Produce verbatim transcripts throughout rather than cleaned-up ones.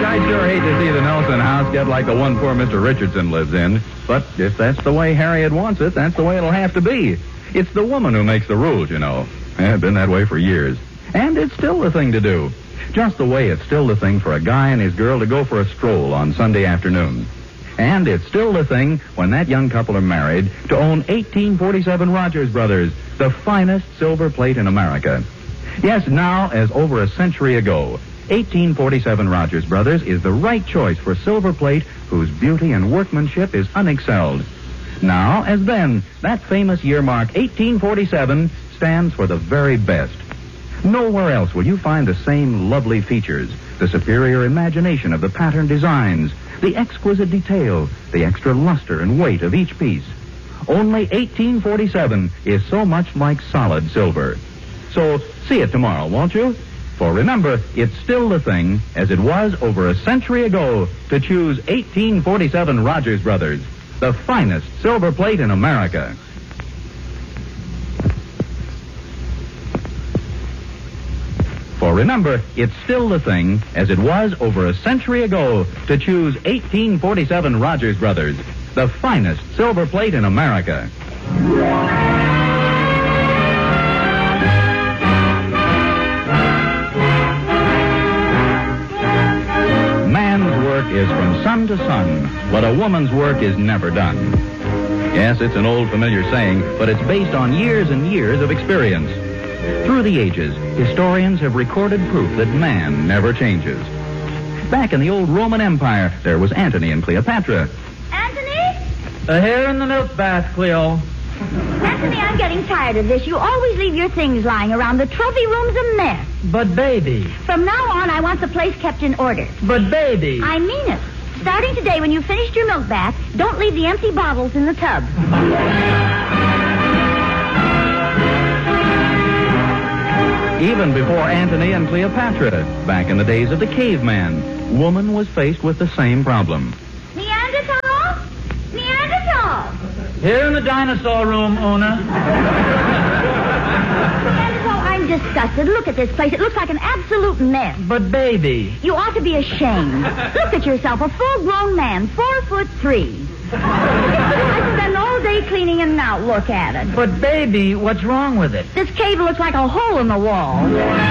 I'd sure hate to see the Nelson house get like the one poor Mister Richardson lives in. But if that's the way Harriet wants it, that's the way it'll have to be. It's the woman who makes the rules, you know. Eh, been that way for years. And it's still the thing to do. Just the way it's still the thing for a guy and his girl to go for a stroll on Sunday afternoon. And it's still the thing, when that young couple are married, to own eighteen forty-seven Rogers Brothers, the finest silver plate in America. Yes, now, as over a century ago, eighteen forty-seven Rogers Brothers is the right choice for silver plate whose beauty and workmanship is unexcelled. Now, as then, that famous year mark eighteen forty-seven stands for the very best. Nowhere else will you find the same lovely features, the superior imagination of the pattern designs, the exquisite detail, the extra luster and weight of each piece. Only eighteen forty-seven is so much like solid silver. So, see it tomorrow, won't you? For remember, it's still the thing, as it was over a century ago, to choose eighteen forty-seven Rogers Brothers, the finest silver plate in America. For remember, it's still the thing, as it was over a century ago, to choose eighteen forty-seven Rogers Brothers, the finest silver plate in America. Man's work is from sun to sun, but a woman's work is never done. Yes, it's an old familiar saying, but it's based on years and years of experience. Through the ages, historians have recorded proof that man never changes. Back in the old Roman Empire, there was Antony and Cleopatra. Anthony? A hair in the milk bath, Cleo. Anthony, I'm getting tired of this. You always leave your things lying around. The trophy room's a mess. But, baby. From now on, I want the place kept in order. But, baby. I mean it. Starting today, when you've finished your milk bath, don't leave the empty bottles in the tub. Even before Antony and Cleopatra, back in the days of the caveman, woman was faced with the same problem. Neanderthal? Neanderthal! Here in the dinosaur room, Una. Neanderthal, I'm disgusted. Look at this place. It looks like an absolute mess. But, baby. You ought to be ashamed. Look at yourself, a full-grown man, four foot three. I spend all day cleaning and now look at it. But, baby, what's wrong with it? This cave looks like a hole in the wall.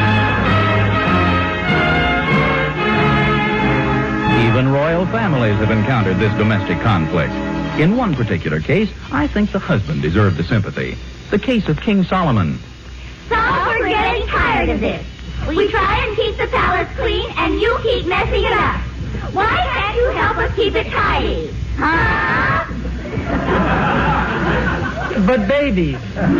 Even royal families have encountered this domestic conflict. In one particular case, I think the husband deserved the sympathy. The case of King Solomon. Saul, we're getting tired of this. We try and keep the palace clean, and you keep messing it up. Why can't you help us keep it tidy? Huh? But, baby.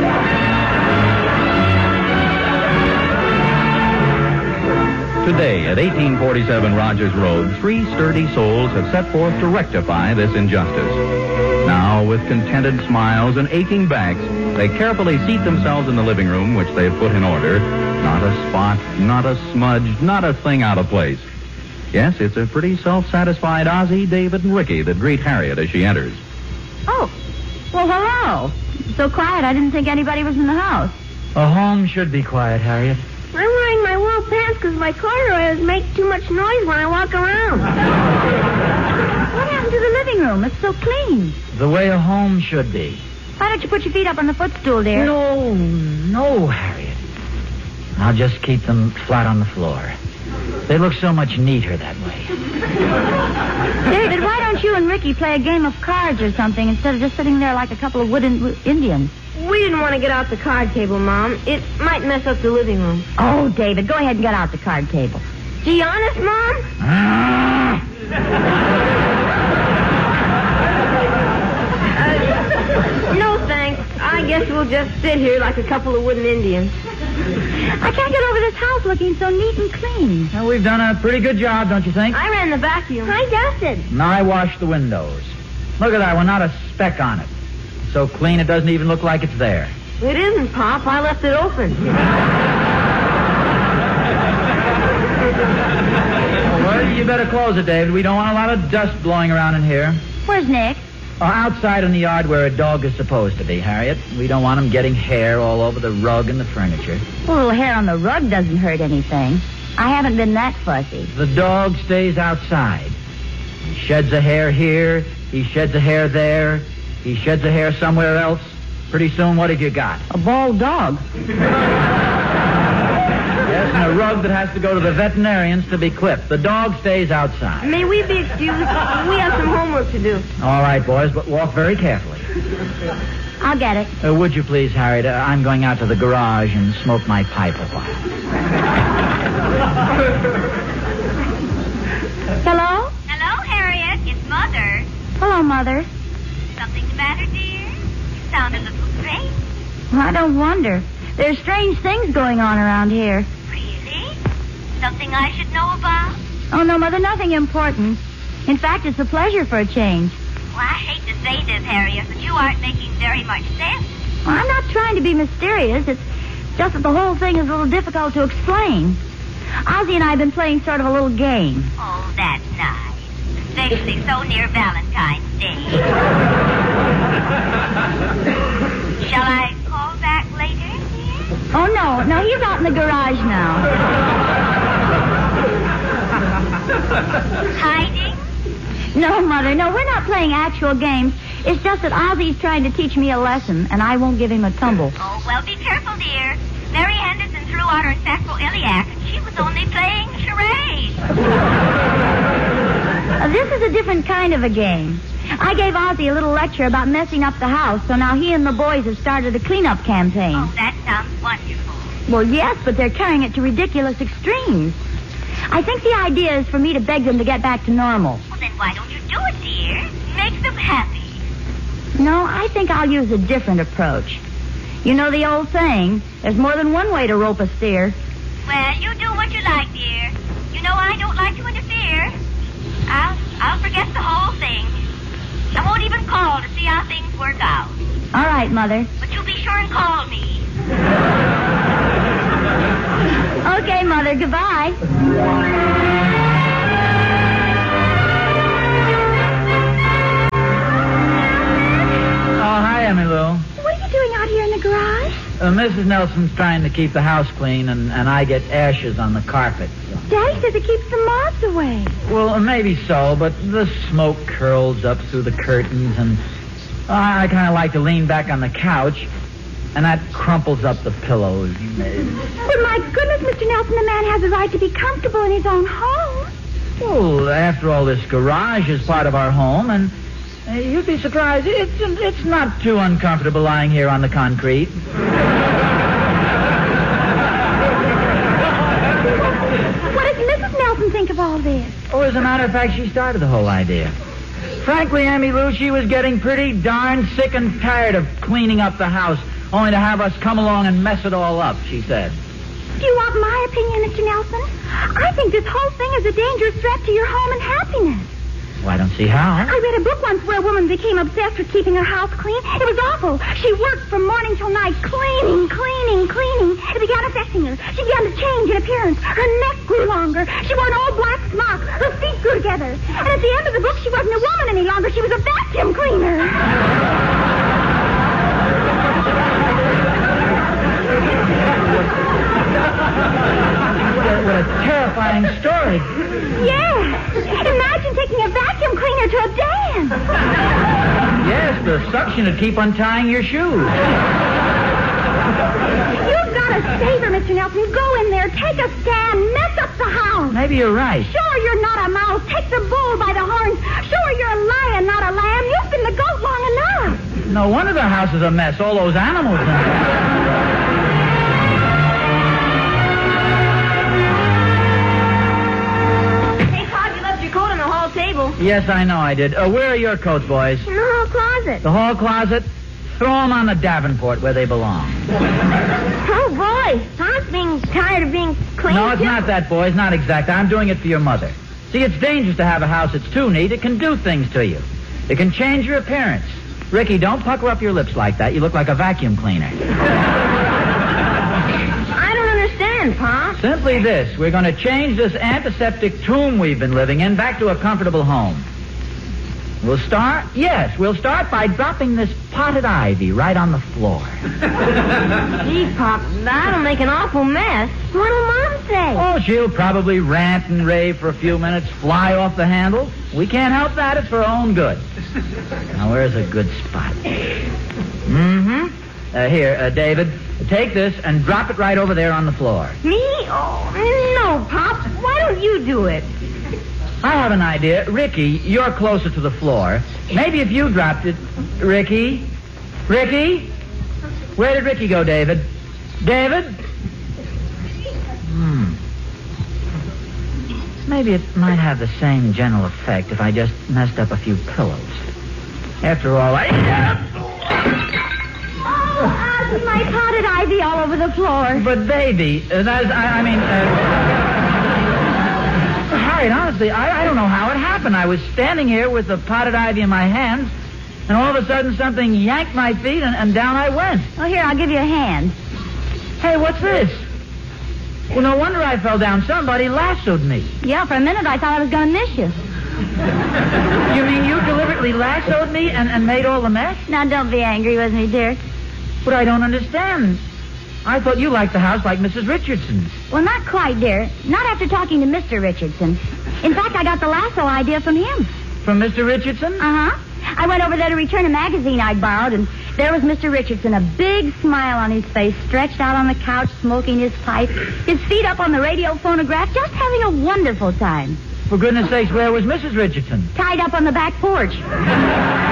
Today, at eighteen forty-seven Rogers Road, three sturdy souls have set forth to rectify this injustice. Now, with contented smiles and aching backs, they carefully seat themselves in the living room, which they've put in order. Not a spot, not a smudge, not a thing out of place. Yes, it's a pretty self-satisfied Ozzie, David, and Ricky that greet Harriet as she enters. Oh, well, hello. So quiet, I didn't think anybody was in the house. A home should be quiet, Harriet. I'm wearing my wool pants because my corduroys make too much noise when I walk around. What happened to the living room? It's so clean. The way a home should be. Why don't you put your feet up on the footstool, dear? No, no, Harriet. I'll just keep them flat on the floor. They look so much neater that way. David, why don't you and Ricky play a game of cards or something instead of just sitting there like a couple of wooden Indians? We didn't want to get out the card table, Mom. It might mess up the living room. Oh, David, go ahead and get out the card table. Gee, honest, Mom? uh, no, thanks. I guess we'll just sit here like a couple of wooden Indians. I can't get over this house looking so neat and clean. Well, we've done a pretty good job, don't you think? I ran the vacuum. I dusted. And I washed the windows. Look at that one, not a speck on it. So clean it doesn't even look like it's there. It isn't, Pop. I left it open. Well, you better close it, David. We don't want a lot of dust blowing around in here. Where's Nick? Uh, outside in the yard where a dog is supposed to be, Harriet. We don't want him getting hair all over the rug and the furniture. Well, a little hair on the rug doesn't hurt anything. I haven't been that fussy. The dog stays outside. He sheds a hair here. He sheds a hair there. He sheds a hair somewhere else. Pretty soon, what have you got? A bald dog. Yes, and a rug that has to go to the veterinarians to be clipped. The dog stays outside. May we be excused? We have some homework to do. All right, boys, but walk very carefully. I'll get it. Uh, would you please, Harriet? Uh, I'm going out to the garage and smoke my pipe a while. Hello? Hello, Harriet. It's Mother. Hello, Mother. Something the matter, dear? You sound a little strange. Well, I don't wonder. There's strange things going on around here. Really? Something I should know about? Oh, no, Mother, nothing important. In fact, it's a pleasure for a change. Well, I hate to say this, Harriet, but you aren't making very much sense. Well, I'm not trying to be mysterious. It's just that the whole thing is a little difficult to explain. Ozzy and I have been playing sort of a little game. Oh, that's nice. Especially so near Valentine's Day. Shall I call back later, dear? Oh, no. No, he's out in the garage now. Hiding? No, Mother, no, we're not playing actual games. It's just that Ozzy's trying to teach me a lesson, and I won't give him a tumble. Oh, well, be careful, dear. Mary Henderson threw out her sacroiliac, and she was only playing charades. Uh, this is a different kind of a game. I gave Ozzy a little lecture about messing up the house, so now he and the boys have started a cleanup campaign. Oh, that sounds wonderful. Well, yes, but they're carrying it to ridiculous extremes. I think the idea is for me to beg them to get back to normal. Well, then why don't you do it, dear? Make them happy. No, I think I'll use a different approach. You know the old saying, there's more than one way to rope a steer. Well, you do what you like, dear. You know I don't like to interfere. I'll, I'll forget the whole thing. I won't even call to see how things work out. All right, Mother. But you be sure and call me. Okay, Mother, goodbye. Oh, hi, Emmy Lou. What are you doing out here in the garage? Uh, Missus Nelson's trying to keep the house clean, and, and I get ashes on the carpet. Daddy says it keeps the moths away. Well, maybe so, but the smoke curls up through the curtains, and I, I kind of like to lean back on the couch, and that crumples up the pillows. But my goodness, Mister Nelson, the man has a right to be comfortable in his own home. Well, after all, this garage is part of our home, and uh, you'd be surprised. It's, it's not too uncomfortable lying here on the concrete. What does Missus Nelson think of all this? Oh, as a matter of fact, she started the whole idea. Frankly, Emmy Lou, she was getting pretty darn sick and tired of cleaning up the house, only to have us come along and mess it all up, she said. Do you want my opinion, Mister Nelson? I think this whole thing is a dangerous threat to your home and happiness. Well, I don't see how. I read a book once where a woman became obsessed with keeping her house clean. It was awful. She worked from morning till night, cleaning, cleaning, cleaning. It began affecting her. She began to change in appearance. Her neck grew longer. She wore an old black smock. Her feet grew together. And at the end of the book, she wasn't a woman any longer. She was a vacuum cleaner. What a, what a terrifying story. Yeah. Imagine taking a vacuum cleaner to a dance. Yes, the suction would keep untying your shoes. You've got to save her, Mister Nelson. Go in there, take a stand, mess up the house. Maybe you're right. Show her you're not a mouse. Take the bull by the horns. Show her you're a lion, not a lamb. You've been the goat long enough. No wonder the house is a mess. All those animals in there. Table. Yes, I know I did. Uh, where are your coats, boys? In the hall closet. The hall closet? Throw them on the Davenport where they belong. Oh, boy. Tom's being tired of being clean. No, it's too. not that, boys. Not exact. I'm doing it for your mother. See, it's dangerous to have a house that's too neat. It can do things to you. It can change your appearance. Ricky, don't pucker up your lips like that. You look like a vacuum cleaner. I don't understand, Pa. Simply this. We're going to change this antiseptic tomb we've been living in back to a comfortable home. We'll start, yes, we'll start by dropping this potted ivy right on the floor. Gee, Pop, that'll make an awful mess. What'll Mom say? Oh, she'll probably rant and rave for a few minutes, fly off the handle. We can't help that. It's for her own good. Now, where's a good spot? Mm-hmm. Uh, here, uh, David, take this and drop it right over there on the floor. Me? Oh, no, Pop. Why don't you do it? I have an idea. Ricky, you're closer to the floor. Maybe if you dropped it... Ricky? Ricky? Where did Ricky go, David? David? Hmm. Maybe it might have the same general effect if I just messed up a few pillows. After all, I... Oh, Ozzy, my potted ivy all over the floor. But, baby, uh, that's, I, I mean... Uh... Harriet, honestly, I, I don't know how it happened. I was standing here with the potted ivy in my hands, and all of a sudden something yanked my feet, and, and down I went. Oh, here, I'll give you a hand. Hey, what's this? Well, no wonder I fell down. Somebody lassoed me. Yeah, for a minute I thought I was going to miss you. You mean you deliberately lassoed me and, and made all the mess? Now, don't be angry with me, dear. But I don't understand. I thought you liked the house like Missus Richardson's. Well, not quite, dear. Not after talking to Mister Richardson. In fact, I got the lasso idea from him. From Mister Richardson? Uh-huh. I went over there to return a magazine I'd borrowed, and there was Mister Richardson, a big smile on his face, stretched out on the couch, smoking his pipe, his feet up on the radio phonograph, just having a wonderful time. For goodness sakes, where was Missus Richardson? Tied up on the back porch.